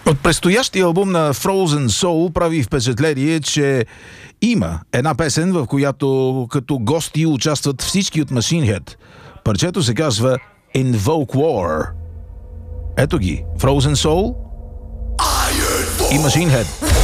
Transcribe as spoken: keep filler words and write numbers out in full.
От предстоящия албум на Frozen Soul прави впечатление, че има една песен, в която като гости участват всички от Machine Head. Парчето се казва Invoke War. Ето ги, Frozen Soul и Machine Head.